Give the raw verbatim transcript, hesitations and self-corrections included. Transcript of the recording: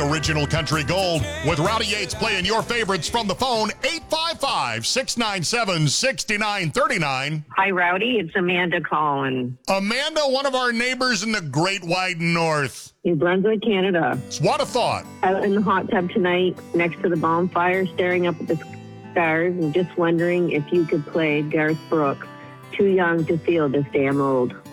original country gold with Rowdy Yates playing your favorites from the phone. Eight five five, six nine seven, six nine three nine. Hi, Rowdy. It's Amanda calling. Amanda, one of our neighbors in the Great Wide North. New Brunswick, Canada. What a thought. Out in the hot tub tonight next to the bonfire, staring up at the stars and just wondering if you could play Garth Brooks, Too Young to Feel This Damn Old.